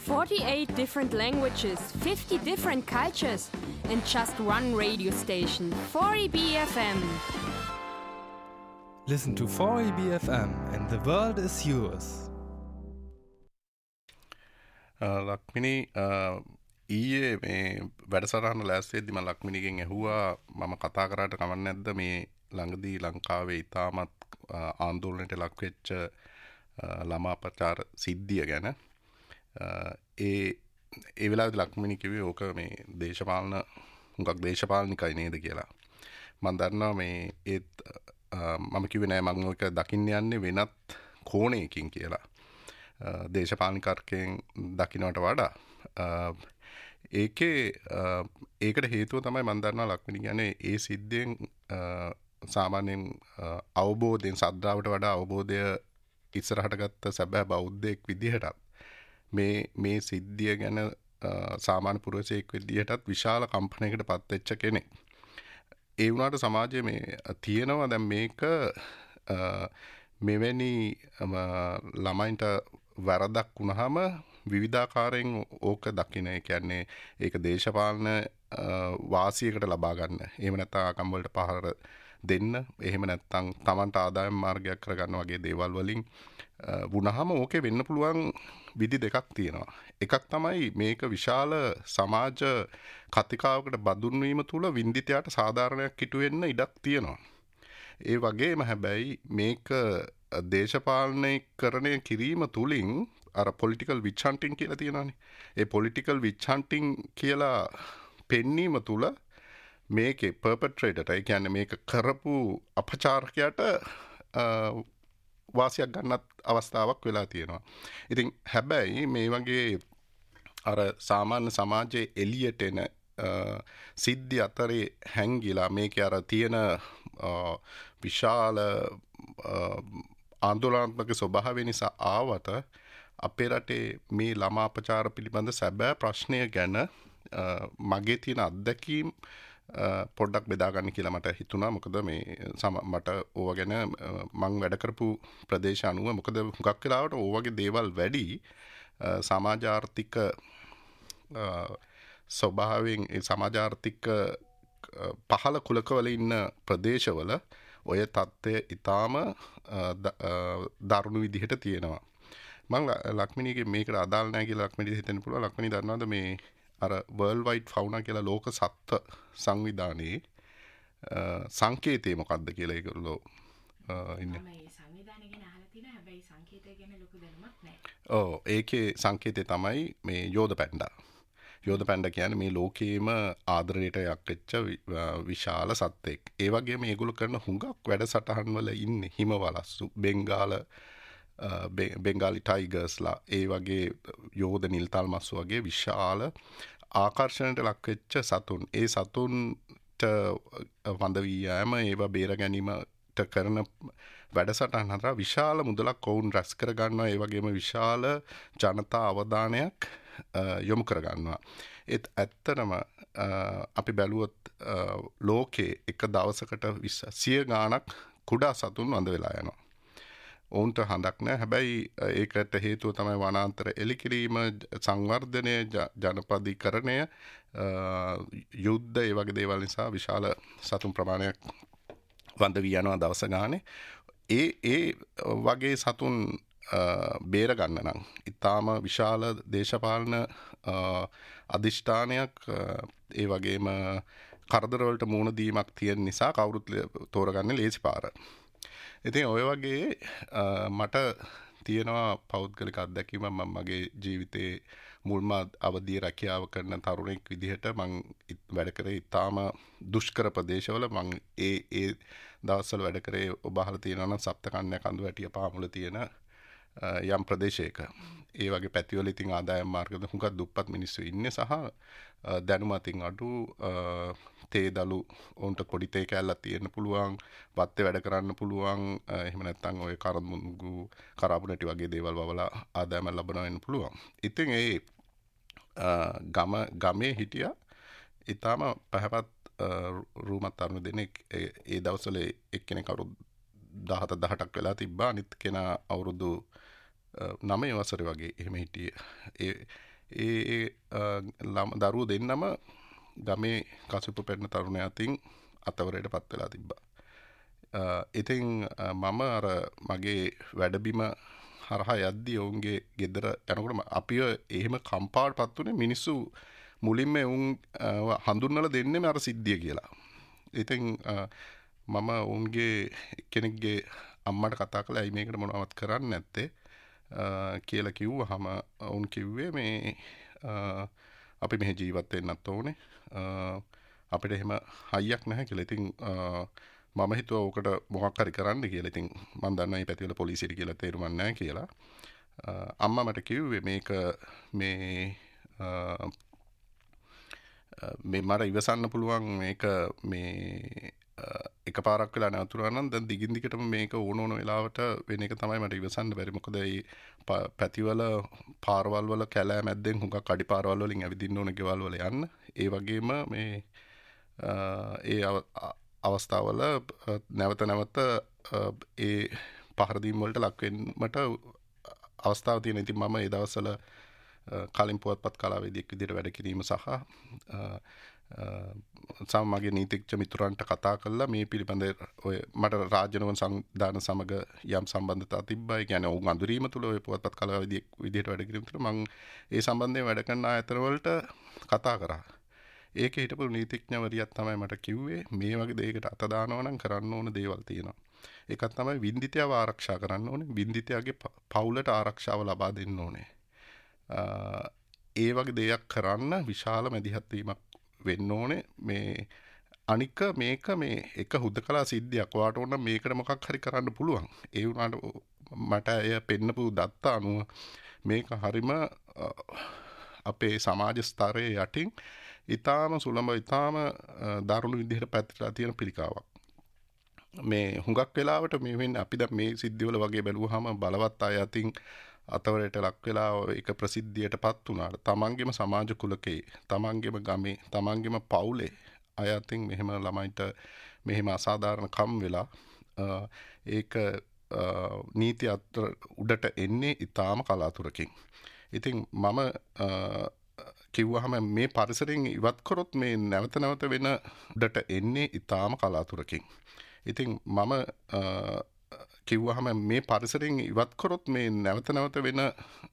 48 different languages, 50 different cultures, and just one radio station, 4EBFM. Listen to 4EBFM and the world is yours. Lakmini ඊයේ මේ වැඩසටහන ලෑස්තිවෙද්දි මම ලක්මිනීගෙන් ඇහුවා මම කතා කරාට කමක් නැද්ද මේ ළඟදී ලංකාවේ ඉතාමත් ආందోලනයට ලක් වෙච්ච ළමා ප්‍රචාර සිද්ධිය ගැන ඒ වෙලාවේදී ලක්මිනී කිව්වේ ඕක මේ දේශපාලන හුඟක් දේශපාලනිකයි නේද කියලා. මම දන්නවා මේ ඒත් මම කිව්වේ නෑ මම ඔක දකින්න යන්නේ වෙනත් කෝණයකින් කියලා. දේශපාලනිකර්කයෙන් දකින්නට වඩා ඒකට හේතුව තමයි මම දන්නවා ලක්මිනී කියන්නේ ඒ සිද්ධියෙන් සාමාන්‍යයෙන් අවබෝධයෙන් සද්ධාවට වඩා අවබෝධය ඉස්සරහට ගත්ත සැබෑ බෞද්ධයෙක් විදිහටත් මේ සිද්ධිය ගැන සාමාන්‍ය පුරුෂයෙක් විදිහටත් විශාල කම්පනයකට පත් වෙච්ච කෙනෙක්. ඒ වුණාට සමාජයේ මේ තියෙනවා දැන් මේක මෙවැනි ළමයින්ට වරදක් වුණාම විවිධාකාරයෙන් ඕක දකින්න. ඒ කියන්නේ ඒක දේශපාලන වාසියකට ලබා ගන්න. එහෙම නැත්නම් ආකම් වලට පහර දෙන්න. එහෙම නැත්නම් Tamanට ආදායම් මාර්ගයක් කරගන්න වගේ දේවල් වලින් වුණාම ඕකේ වෙන්න පුළුවන් විදි දෙකක් තියෙනවා. එකක් තමයි මේක විශාල සමාජ කතිකාවකට බඳුන් වීම තුල වින්දිතයාට සාධාරණයක් ඉටු වෙන්න ඉඩක් තියෙනවා. ඒ වගේම හැබැයි මේක දේශපාලනීකරණය කිරීම තුලින් අර පොලිටිකල් විච් හන්ටින් කියලා තියෙනවානේ. ඒ පොලිටිකල් විච් හන්ටින් කියලා පෙන්වීම තුල මේකේ පර්පෙට්‍රේටර් ඒ කියන්නේ මේක කරපු අපචාරකයාට වාසියක් ගන්නත් අවස්ථාවක් වෙලා තියෙනවා. ඉතින් හැබැයි මේ වගේ අර සාමාන්‍ය සමාජයේ එළියට එන සිද්ධි අතරේ හැංගිලා මේකේ අර තියෙන විශාල ආందోලනාත්මක ස්වභාවය නිසා ආවට අපේ රටේ මේ ළමා අපචාර පිළිබඳ සැබෑ ප්‍රශ්නය ගැන මගේ තියෙන අත්දැකීම් පොඩ්ඩක් බෙදා ගන්න කියලා මට හිතුණා. මොකද මේ මට ඕවා ගැන මම වැඩ කරපු ප්‍රදේශ අනුව මොකද හුඟක් වෙලාවට ඕ වගේ දේවල් වැඩි සමාජ ආර්ථික ස්වභාවයෙන් ඒ සමාජ ආර්ථික පහළ කුලකවල ඉන්න ප්‍රදේශවල ඔය තත්ත්වය ඊටාම දරුණු විදිහට තියෙනවා. මම ලක්මිනීගේ මේකට අදාළ නැහැ කියලා ලක්මිනීට හිතෙන්න පුළුවන්. ලක්මිනී දන්නවද මේ අර World Wide Fauna කියලා ලෝක සත්ත්ව සංවිධානයේ සංකේතය මොකක්ද කියලා ඒගොල්ලෝ ඉන්නේ. මම මේ සංවිධානය ගැන අහලා තියෙනවා. හැබැයි සංකේතය ගැන ලොකු දැනුමක් නැහැ. ඔව් ඒකේ සංකේතය තමයි මේ යෝධ පැන්ඩා. යෝධ පැන්ඩා කියන්නේ මේ ලෝකයේම ආදරයට යක්වෙච්ච විශාල සත්ත්වෙක්. ඒ වගේම මේගොල්ලෝ කරන හුඟක් වැඩසටහන් වල ඉන්නේ හිමවලස්සු, බෙන්ගාලි ටයිගර්ස්ලා, ඒ වගේ යෝධ නිල්තල් මස්සු වගේ විශාල ආකර්ෂණයට ලක්වෙච්ච සතුන්. ඒ සතුන්ට වඳ වී යෑම, ඒවා බේර ගැනීමට කරන වැඩසටහන් හතරා විශාල මුදලක් ඔවුන් රැස් කර ගන්නවා. ඒ වගේම විශාල ජනතා අවධානයක් යොමු කර ගන්නවා. ඒත් ඇත්තටම අපි බැලුවොත් ලෝකේ එක දවසකට 100 ගාණක් කුඩා සතුන් වඳ වෙලා යනවා. ඔවුන්ට හඳක් නැහැ. හැබැයි ඒකට හේතුව තමයි වනාන්තර එලිකිරීම, සංවර්ධනය, ජනපදීකරණය, යුද්ධ, ඒ වගේ දේවල් නිසා විශාල සතුන් ප්‍රමාණයක් වඳ වී යනවා දවස ගානේ. ඒ වගේ සතුන් බේර ගන්න නම් ඉතාම විශාල දේශපාලන අධිෂ්ඨානයක්, ඒ වගේම කරදරවලට මුහුණ දීමක් තියෙන නිසා කවුරුත් තෝරගන්නේ ලේසි පාර. ඉතින් ඔය වගේ මට තියෙනවා පෞද්ගලික අත්දැකීම. මම මගේ ජීවිතේ මුල්ම අවධිය රැකියාව කරන තරුණෙක් විදිහට මම වැඩ කරේ ඉතාම දුෂ්කර ප්‍රදේශවල. මම ඒ දවස්වල වැඩ කරේ ඔබ අහලා තියෙනවා නම් සප්තකන්‍යා කඳු වැටිය පාමුල තියෙන යම් ප්‍රදේශයක. ඒ වගේ පැතිවල ඉතින් ආදායම් මාර්ගද හුඟක් දුප්පත් මිනිස්සු ඉන්නේ සහ දැනුම අතින් අඩු, තේ දලු උන්ට පොඩි තේ කෑල්ලක් තියෙන්න පුළුවන්, වත්තේ වැඩ කරන්න පුළුවන්, එහෙම නැත්නම් ඔය කරමුණු කරාබුනටි වගේ දේවල් වවලා ආදායම ලබනවා වෙන්න පුළුවන්. ඉතින් ඒ ගමේ හිටියා ඊටාම පහවත් රූමත් තරුණ දෙනෙක්. ඒ දවස්වල එක්කෙනෙක් අවුරුදු 17-18ක් වෙලා තිබ්බා. අනිත් කෙනා අවුරුදු 9 වසරේ වගේ එහෙම හිටියේ. ඒ දරුවෝ දෙන්නම ගමේ කසුප පෙන්න තරුණය අතින් අතවරයට පත් වෙලා තිබ්බා. ඉතින් මම අර මගේ වැඩබිම හරහා යද්දී ඔවුන්ගේ ගෙදර යනකොට අපිව එහෙම කම්පාවට පත් වුණේ මිනිස්සු මුලින්ම උන් හඳුන්වලා දෙන්නේ අර සිද්ධිය කියලා. ඉතින් මම ඔවුන්ගේ කෙනෙක්ගේ අම්මට කතා කළා ඇයි මේකට මොනවවත් කරන්නේ නැත්තේ කියලා කිව්වහම ඔවුන් කිව්වේ මේ අපි මෙහෙ ජීවත් වෙන්නත් ඕනේ. අපිට එහෙම හයියක් නැහැ කියලා. ඉතින් මම හිතුවා ඕකට මොකක් හරි කරන්න කියලා. ඉතින් මම දන්නවා මේ පැතිවල පොලිසියට කියලා තේරුමක් නැහැ කියලා. අම්මා මට කිව්වේ මේක මේ මට ඉවසන්න පුළුවන් මේක මේ එකපාරක් වෙලා නවතුනා නම් දැන් දිගින් දිගටම මේක ඕන වෙලාවට වෙන එක තමයි මට ඉවසන්න බැරි. මොකද මේ පැතිවල පාරවල් වල කැලෑ මැද්දෙන් හුඟක් අඩි පාරවල් වලින් ඇවිදින්න ඕන ගෙවල් වල යන්න. ඒ වගේම මේ ඒ අවස්ථාවල නැවත නැවත ඒ පහර දීම් වලට ලක් වෙන්නට අවස්ථාව තියෙන. ඉතින් මම ඒ දවස්වල කලින් පුවත්පත් කලාවේදියෙක් විදිහට වැඩ කිරීම සහ මගේ නීතිඥ මිතුරන්ට කතා කළා මේ පිළිබඳ ඔය මට රාජ්‍යනෝන් සංවිධාන සමග යම් සම්බන්ධතා තිබ්බා. ඒ කියන්නේ ඔවුන් අඳුරීම තුල ඔය පුවත්පත් කලාවේදියෙක් විදිහට වැඩ කිරීම තුල මම ඒ සම්බන්ධයෙන් වැඩ කරන ආයතන වලට කතා කරා. ඒකේ හිටපු නීතිඥවරියක් තමයි මට කිව්වේ මේ වගේ දෙයකට අත දානවා නම් කරන්න ඕන දේවල් තියෙනවා. ඒකත් තමයි වින්දිතයව ආරක්ෂා කරන්න ඕනේ. වින්දිතයාගේ පවුලට ආරක්ෂාව ලබා දෙන්න ඕනේ. ඒ වගේ දෙයක් කරන්න විශාල මැදිහත් වීමක් වෙන්න ඕනේ. මේ අනික මේක මේ එක හුදකලා සිද්ධියක්. ඔයාට ඕන මේකට මොකක් හරි කරන්න පුළුවන්. ඒ වුණාට මට එය පෙන්නපු දත්ත අනුව මේක හරිම අපේ සමාජ ස්තරයේ යටින් ඊටාම සුලම ඊටාම දරුණු විදිහට පැතිරලා තියෙන පිළිකාවක්. මේ හුඟක් වෙලාවට මේ වෙන්නේ අපි දැන් මේ සිද්ධිවල වගේ බැලුවාම බලවත් අය අතින් අතවරයට ලක් වෙලා එක ප්‍රසිද්ධියටපත් වුණාට තමන්ගේම සමාජ කුලකේ තමන්ගේම ගමේ තමන්ගේම පවුලේ අය අතින් මෙහෙම ළමයින්ට මෙහෙම අසාධාරණ කම් වෙලා ඒක නීති අතර උඩට එන්නේ ඊටාම කලාතුරකින්. ඉතින් මම කිව්වහම මේ පරිසරයෙන් ඉවත් කරොත් මේ නැවත නැවත වෙන උඩට එන්නේ ඊටාම කලාතුරකින්. ඉතින් මම කිව්වහම මේ පරිසරයෙන් ඉවත් කරොත් මේ නැවත නැවත වෙන